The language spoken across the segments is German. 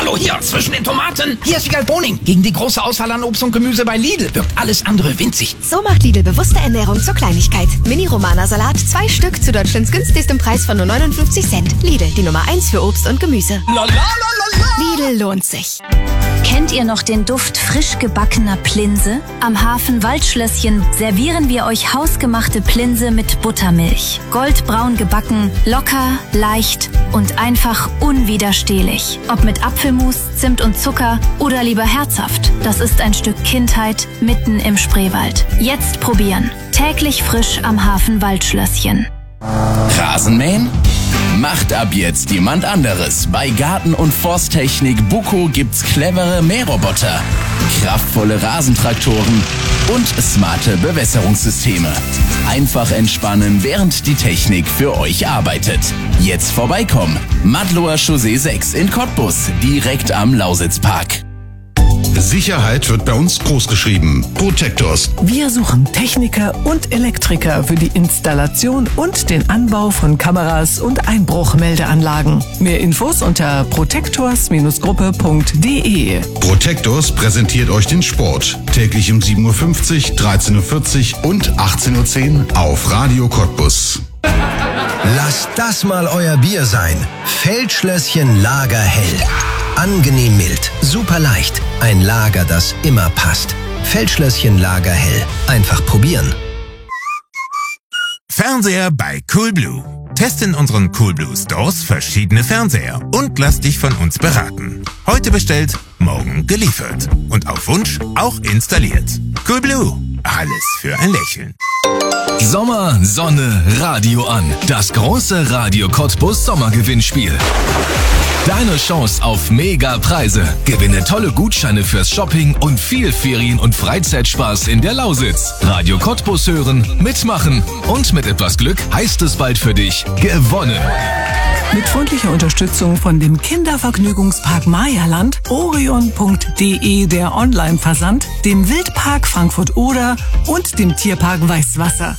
Hallo, hier, zwischen den Tomaten. Hier ist Wiegald Boning. Gegen die große Auswahl an Obst und Gemüse bei Lidl wirkt alles andere winzig. So macht Lidl bewusste Ernährung zur Kleinigkeit. Mini-Romana-Salat, 2 Stück zu Deutschlands günstigstem Preis von nur 59 Cent. Lidl, die Nummer 1 für Obst und Gemüse. Lidl lohnt sich. Kennt ihr noch den Duft frisch gebackener Plinse? Am Hafen Waldschlösschen servieren wir euch hausgemachte Plinse mit Buttermilch. Goldbraun gebacken, locker, leicht und einfach unwiderstehlich. Ob mit Apfelmus, Zimt und Zucker oder lieber herzhaft. Das ist ein Stück Kindheit mitten im Spreewald. Jetzt probieren. Täglich frisch am Hafen Waldschlösschen. Rasenmähen? Macht ab jetzt jemand anderes. Bei Garten- und Forsttechnik Buco gibt's clevere Mähroboter, kraftvolle Rasentraktoren und smarte Bewässerungssysteme. Einfach entspannen, während die Technik für euch arbeitet. Jetzt vorbeikommen. Madloer Chaussee 6 in Cottbus, direkt am Lausitzpark. Sicherheit wird bei uns großgeschrieben. Protectors. Wir suchen Techniker und Elektriker für die Installation und den Anbau von Kameras und Einbruchmeldeanlagen. Mehr Infos unter protectors-gruppe.de. Protectors präsentiert euch den Sport. Täglich um 7.50 Uhr, 13.40 Uhr und 18.10 Uhr auf Radio Cottbus. Lasst das mal euer Bier sein. Feldschlösschen Lagerhell. Angenehm mild, super leicht. Ein Lager, das immer passt. Feldschlösschen Lagerhell. Einfach probieren. Fernseher bei Coolblue. Teste in unseren Coolblue Stores verschiedene Fernseher und lass dich von uns beraten. Heute bestellt, morgen geliefert. Und auf Wunsch auch installiert. Coolblue. Alles für ein Lächeln. Sommer, Sonne, Radio an. Das große Radio Cottbus Sommergewinnspiel. Deine Chance auf Mega-Preise. Gewinne tolle Gutscheine fürs Shopping und viel Ferien- und Freizeitspaß in der Lausitz. Radio Cottbus hören, mitmachen und mit etwas Glück heißt es bald für dich gewonnen. Mit freundlicher Unterstützung von dem Kindervergnügungspark Mayaland, orion.de der Online-Versand, dem Wildpark Frankfurt-Oder und dem Tierpark Weißwasser.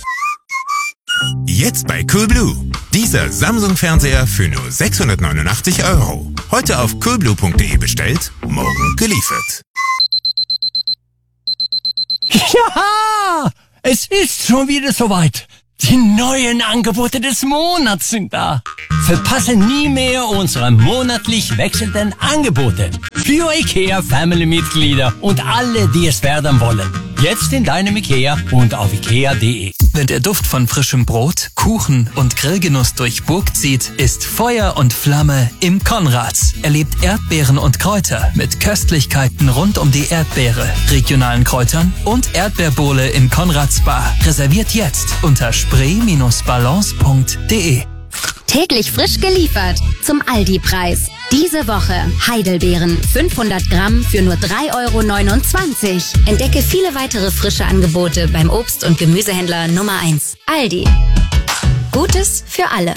Jetzt bei Coolblue. Dieser Samsung-Fernseher für nur 689 €. Heute auf coolblue.de bestellt, morgen geliefert. Ja, es ist schon wieder soweit. Die neuen Angebote des Monats sind da. Verpasse nie mehr unsere monatlich wechselnden Angebote. Für IKEA-Family-Mitglieder und alle, die es werden wollen. Jetzt in deinem IKEA und auf ikea.de. Wenn der Duft von frischem Brot, Kuchen und Grillgenuss durch Burg zieht, ist Feuer und Flamme im Konrads. Erlebt Erdbeeren und Kräuter mit Köstlichkeiten rund um die Erdbeere, regionalen Kräutern und Erdbeerbohle in Konrads Bar. Reserviert jetzt unter spray-balance.de. Täglich frisch geliefert zum Aldi-Preis. Diese Woche Heidelbeeren 500 Gramm für nur 3,29 €. Entdecke viele weitere frische Angebote beim Obst- und Gemüsehändler Nummer 1. Aldi. Gutes für alle.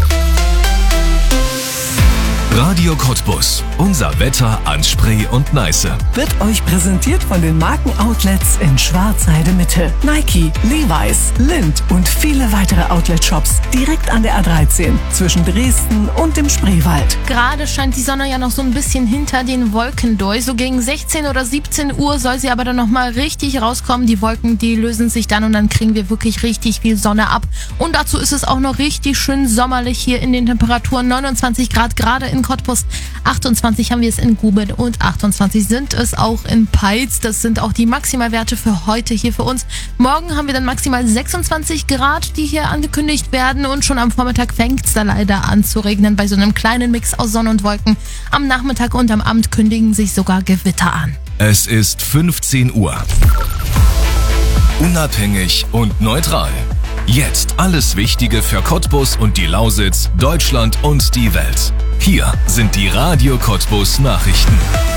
Radio Cottbus. Unser Wetter an Spree und Neiße. Wird euch präsentiert von den Markenoutlets in Schwarzheide Mitte. Nike, Levi's, Lindt und viele weitere Outlet-Shops direkt an der A13 zwischen Dresden und dem Spreewald. Gerade scheint die Sonne ja noch so ein bisschen hinter den Wolken durch. So gegen 16 oder 17 Uhr soll sie aber dann nochmal richtig rauskommen. Die Wolken, die lösen sich dann und dann kriegen wir wirklich richtig viel Sonne ab. Und dazu ist es auch noch richtig schön sommerlich hier in den Temperaturen. 29 Grad gerade in Cottbus, 28 haben wir es in Guben und 28 sind es auch in Peitz. Das sind auch die Maximalwerte für heute hier für uns. Morgen haben wir dann maximal 26 Grad, die hier angekündigt werden und schon am Vormittag fängt es da leider an zu regnen bei so einem kleinen Mix aus Sonne und Wolken. Am Nachmittag und am Abend kündigen sich sogar Gewitter an. Es ist 15 Uhr. Unabhängig und neutral. Jetzt alles Wichtige für Cottbus und die Lausitz, Deutschland und die Welt. Hier sind die Radio Cottbus Nachrichten.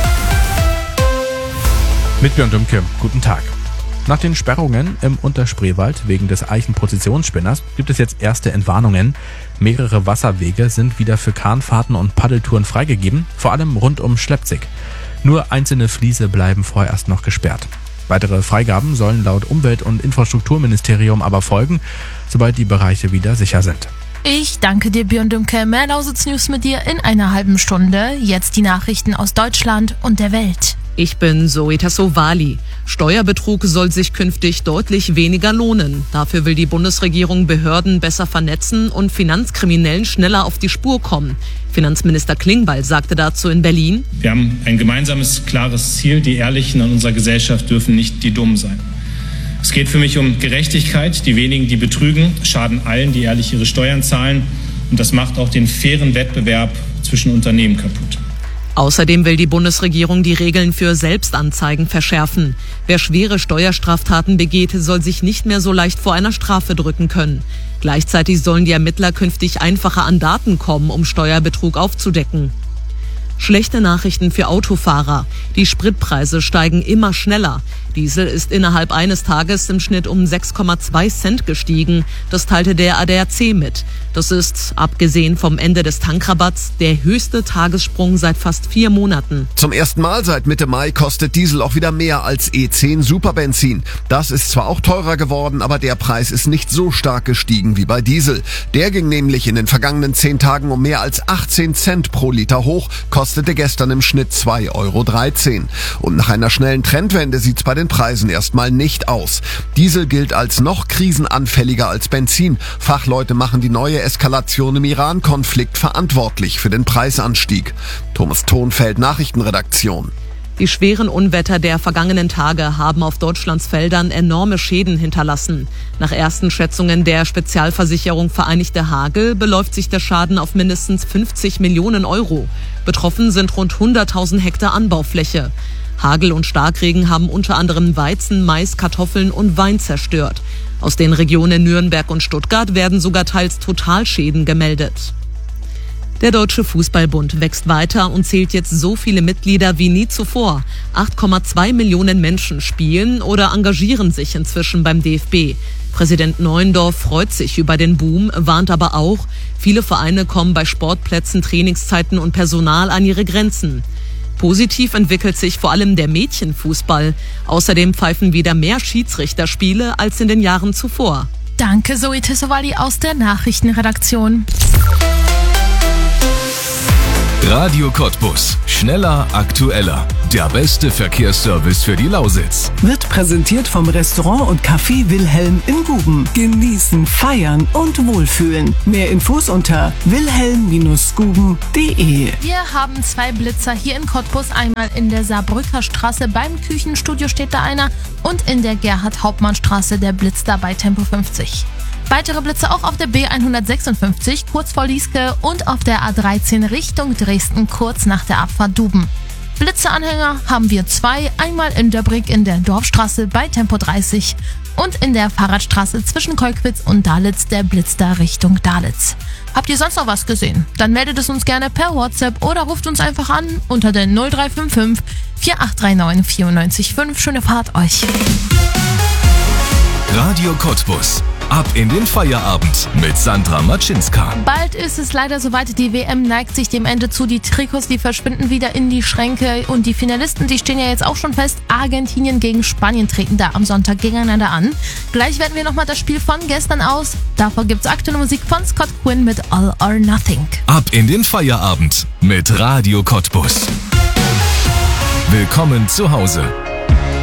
Mit Björn Dümke, guten Tag. Nach den Sperrungen im Unterspreewald wegen des Eichenprozessionsspinners gibt es jetzt erste Entwarnungen. Mehrere Wasserwege sind wieder für Kahnfahrten und Paddeltouren freigegeben, vor allem rund um Schlepzig. Nur einzelne Fliese bleiben vorerst noch gesperrt. Weitere Freigaben sollen laut Umwelt- und Infrastrukturministerium aber folgen, sobald die Bereiche wieder sicher sind. Ich danke dir, Björn Dümke. Mehr Lausitz-News mit dir in einer halben Stunde. Jetzt die Nachrichten aus Deutschland und der Welt. Ich bin Zoe Tassovali. Steuerbetrug soll sich künftig deutlich weniger lohnen. Dafür will die Bundesregierung Behörden besser vernetzen und Finanzkriminellen schneller auf die Spur kommen. Finanzminister Klingbeil sagte dazu in Berlin: Wir haben ein gemeinsames, klares Ziel. Die Ehrlichen in unserer Gesellschaft dürfen nicht die Dummen sein. Es geht für mich um Gerechtigkeit. Die wenigen, die betrügen, schaden allen, die ehrlich ihre Steuern zahlen. Und das macht auch den fairen Wettbewerb zwischen Unternehmen kaputt. Außerdem will die Bundesregierung die Regeln für Selbstanzeigen verschärfen. Wer schwere Steuerstraftaten begeht, soll sich nicht mehr so leicht vor einer Strafe drücken können. Gleichzeitig sollen die Ermittler künftig einfacher an Daten kommen, um Steuerbetrug aufzudecken. Schlechte Nachrichten für Autofahrer. Die Spritpreise steigen immer schneller. Diesel ist innerhalb eines Tages im Schnitt um 6,2 Cent gestiegen. Das teilte der ADAC mit. Das ist, abgesehen vom Ende des Tankrabatts, der höchste Tagessprung seit fast 4 Monaten. Zum ersten Mal seit Mitte Mai kostet Diesel auch wieder mehr als E10 Superbenzin. Das ist zwar auch teurer geworden, aber der Preis ist nicht so stark gestiegen wie bei Diesel. Der ging nämlich in den vergangenen 10 Tagen um mehr als 18 Cent pro Liter hoch, kostete gestern im Schnitt 2,13 Euro. Und nach einer schnellen Trendwende sieht's bei den Preisen erstmal nicht aus. Diesel gilt als noch krisenanfälliger als Benzin. Fachleute machen die neue Eskalation im Iran-Konflikt verantwortlich für den Preisanstieg. Thomas Thonfeld, Nachrichtenredaktion. Die schweren Unwetter der vergangenen Tage haben auf Deutschlands Feldern enorme Schäden hinterlassen. Nach ersten Schätzungen der Spezialversicherung Vereinigte Hagel beläuft sich der Schaden auf mindestens 50 Millionen Euro. Betroffen sind rund 100.000 Hektar Anbaufläche. Hagel und Starkregen haben unter anderem Weizen, Mais, Kartoffeln und Wein zerstört. Aus den Regionen Nürnberg und Stuttgart werden sogar teils Totalschäden gemeldet. Der Deutsche Fußballbund wächst weiter und zählt jetzt so viele Mitglieder wie nie zuvor. 8,2 Millionen Menschen spielen oder engagieren sich inzwischen beim DFB. Präsident Neuendorf freut sich über den Boom, warnt aber auch, viele Vereine kommen bei Sportplätzen, Trainingszeiten und Personal an ihre Grenzen. Positiv entwickelt sich vor allem der Mädchenfußball. Außerdem pfeifen wieder mehr Schiedsrichterspiele als in den Jahren zuvor. Danke, Zoe Tassovali aus der Nachrichtenredaktion. Radio Cottbus. Schneller, aktueller. Der beste Verkehrsservice für die Lausitz. Wird präsentiert vom Restaurant und Café Wilhelm in Guben. Genießen, feiern und wohlfühlen. Mehr Infos unter wilhelm-guben.de. Wir haben 2 Blitzer hier in Cottbus. Einmal in der Saarbrücker Straße beim Küchenstudio steht da einer und in der Gerhard-Hauptmann-Straße der Blitz da bei Tempo 50. Weitere Blitze auch auf der B156 kurz vor Lieske und auf der A13 Richtung Dresden kurz nach der Abfahrt Duben. Blitzeanhänger haben wir 2, einmal in Döbrig in der Dorfstraße bei Tempo 30 und in der Fahrradstraße zwischen Kolkwitz und Dalitz der Blitz da Richtung Dalitz. Habt ihr sonst noch was gesehen? Dann meldet es uns gerne per WhatsApp oder ruft uns einfach an unter der 0355 4839 94,5. Schöne Fahrt euch. Radio Cottbus. Ab in den Feierabend mit Sandra Matschinska. Bald ist es leider soweit, die WM neigt sich dem Ende zu. Die Trikots, die verschwinden wieder in die Schränke und die Finalisten, die stehen ja jetzt auch schon fest. Argentinien gegen Spanien treten da am Sonntag gegeneinander an. Gleich werden wir nochmal das Spiel von gestern aus. Davor gibt's aktuelle Musik von Scott Quinn mit All or Nothing. Ab in den Feierabend mit Radio Cottbus. Willkommen zu Hause.